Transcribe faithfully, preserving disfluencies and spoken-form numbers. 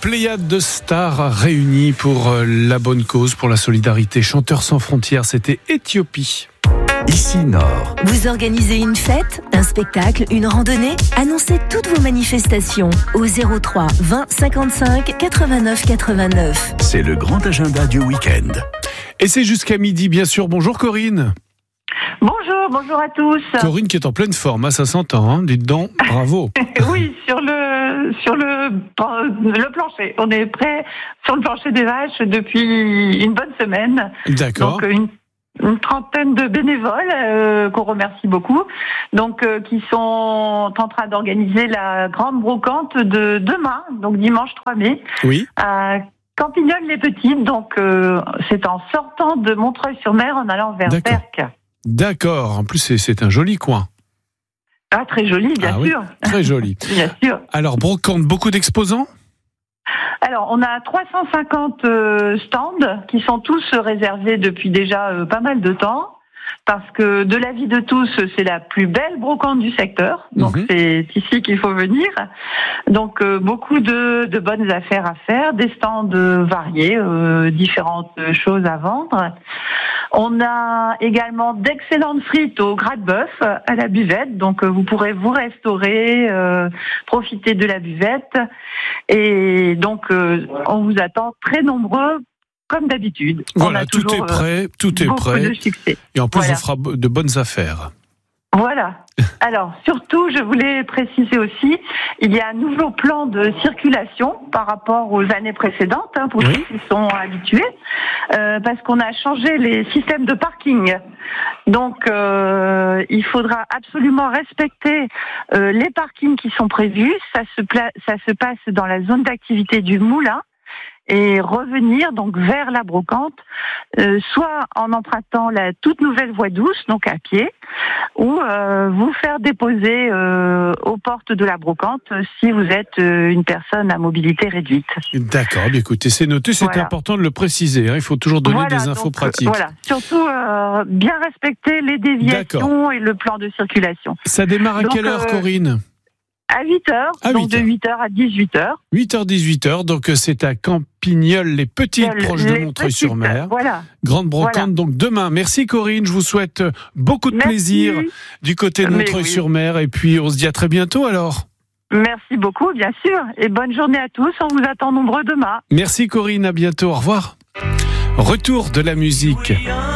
pléiade de stars réunies pour la bonne cause, pour la solidarité. Chanteurs sans frontières, c'était Éthiopie. Ici Nord. Vous organisez une fête, un spectacle, une randonnée? Annoncez toutes vos manifestations au zéro trois vingt cinquante-cinq quatre-vingt-neuf quatre-vingt-neuf. C'est le grand agenda du week-end. Et c'est jusqu'à midi, bien sûr. Bonjour Corinne. Bonjour, bonjour à tous. Corinne qui est en pleine forme, hein, ça s'entend, hein, dites donc, bravo. Oui, sur le sur le le plancher. On est prêt sur le plancher des vaches depuis une bonne semaine. D'accord. Donc une, une trentaine de bénévoles euh, qu'on remercie beaucoup. Donc euh, qui sont en train d'organiser la grande brocante de demain, donc dimanche trois mai. Oui. À Campignols-les-Petites. Donc euh, c'est en sortant de Montreuil-sur-Mer en allant vers D'accord. Berck. D'accord, en plus c'est, c'est un joli coin. Ah, très joli, bien ah, sûr. Oui, très joli. Bien sûr. Alors, brocante, beaucoup d'exposants ? Alors, on a trois cent cinquante euh, stands qui sont tous réservés depuis déjà euh, pas mal de temps. Parce que de l'avis de tous, c'est la plus belle brocante du secteur. Donc, mmh. c'est ici qu'il faut venir. Donc, euh, beaucoup de, de bonnes affaires à faire, des stands variés, euh, différentes choses à vendre. On a également d'excellentes frites au gras de bœuf à la buvette. Donc, euh, vous pourrez vous restaurer, euh, profiter de la buvette. Et donc, euh, on vous attend très nombreux. Comme d'habitude. Voilà, tout est prêt, tout est prêt. De succès. Et en plus, voilà. on fera de bonnes affaires. Voilà. Alors, surtout, je voulais préciser aussi, il y a un nouveau plan de circulation par rapport aux années précédentes, hein, pour oui. ceux qui sont habitués, euh, parce qu'on a changé les systèmes de parking. Donc, euh, il faudra absolument respecter euh, les parkings qui sont prévus. Ça se, pla- ça se passe dans la zone d'activité du moulin. Et revenir donc vers la brocante, euh, soit en empruntant la toute nouvelle voie douce, donc à pied, ou euh, vous faire déposer euh, aux portes de la brocante si vous êtes euh, une personne à mobilité réduite. D'accord, bien écoutez, c'est noté, c'est voilà. important de le préciser, hein, il faut toujours donner voilà, des infos donc, pratiques. Euh, voilà, surtout euh, bien respecter les déviations D'accord. et le plan de circulation. Ça démarre à donc, quelle heure, euh, Corinne ? À huit heures, à donc huit heures. De huit heures à dix-huit heures. huit heures dix-huit heures, donc c'est à Campignols-les-Petites, les proche de Montreuil-sur-Mer. Voilà. Grande brocante, voilà. donc demain. Merci Corinne, je vous souhaite beaucoup de Merci. plaisir du côté de Montreuil-sur-Mer. Oui. Et puis on se dit à très bientôt alors. Merci beaucoup, bien sûr. Et bonne journée à tous, on vous attend nombreux demain. Merci Corinne, à bientôt, au revoir. Retour de la musique.